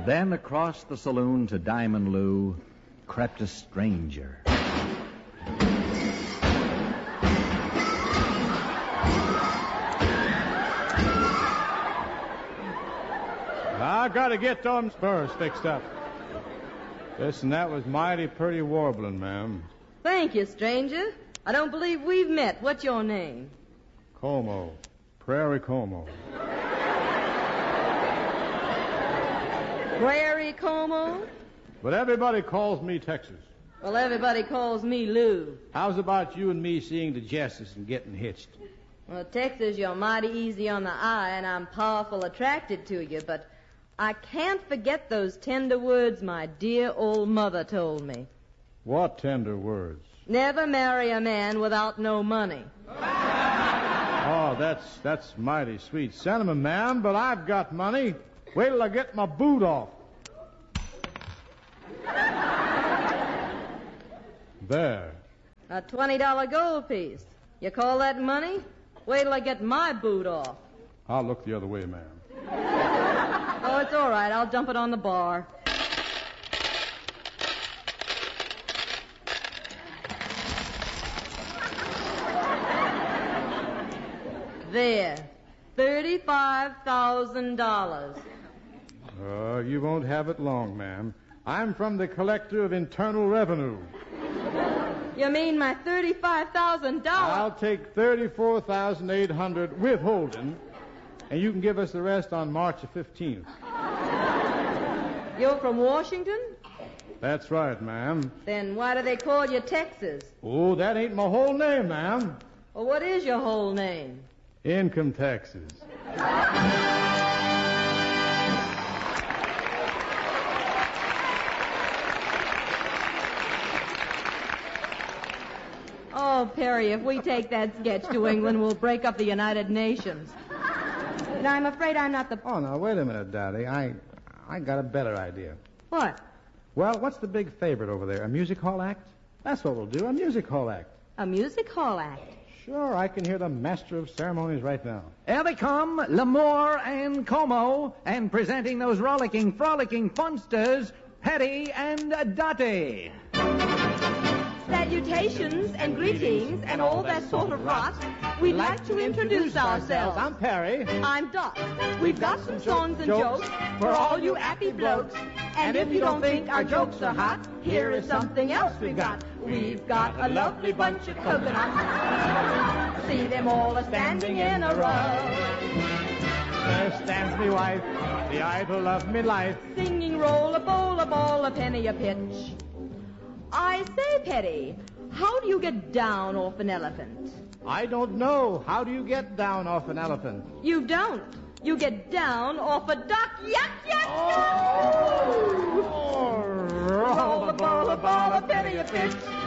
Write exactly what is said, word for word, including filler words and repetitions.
Then across the saloon to Diamond Lou crept a stranger. I gotta get them spurs fixed up. Listen, that was mighty pretty warbling, ma'am. Thank you, stranger. I don't believe we've met. What's your name? Como. Prairie Como. Prairie Como? But everybody calls me Texas. Well, everybody calls me Lou. How's about you and me seeing the justice and getting hitched? Well, Texas, you're mighty easy on the eye, and I'm powerful attracted to you, but I can't forget those tender words my dear old mother told me. What tender words? Never marry a man without no money. Oh, that's that's mighty sweet sentiment, ma'am, but I've got money. Wait till I get my boot off. There. A twenty dollar gold piece. You call that money? Wait till I get my boot off. I'll look the other way, ma'am. Oh, it's all right. I'll dump it on the bar. There. thirty-five thousand dollars. Uh, you won't have it long, ma'am. I'm from the Collector of Internal Revenue. You mean my thirty-five thousand dollars? I'll take thirty-four thousand eight hundred dollars withholding, and you can give us the rest on March the fifteenth. You're from Washington? That's right, ma'am. Then why do they call you Texas? Oh, that ain't my whole name, ma'am. Well, what is your whole name? Income taxes. Oh, Perry, if we take that sketch to England, we'll break up the United Nations. And I'm afraid I'm not the... Oh, now, wait a minute, Daddy. I I got a better idea. What? Well, what's the big favorite over there? A music hall act? That's what we'll do, a music hall act. A music hall act? Sure, I can hear the master of ceremonies right now. Here they come, L'Amour and Como, and presenting those rollicking, frolicking funsters, Hetty and Dottie. Salutations and greetings and all that sort of rot. We'd like to introduce ourselves. I'm Perry. I'm Dot. We've got some songs and jokes for all you happy blokes. And if you don't think our jokes are hot, here is something else we've got. We've got a lovely bunch of coconuts. See them all a-standing in a row. There stands me wife, the idol of me life. Singing roll a bowl, a ball, a penny a pitch. I say, Petty, how do you get down off an elephant? I don't know. How do you get down off an elephant? You don't. You get down off a duck. Yuck, yuck, yuck. Oh, Roll a ball, a ball, a penny a pitch.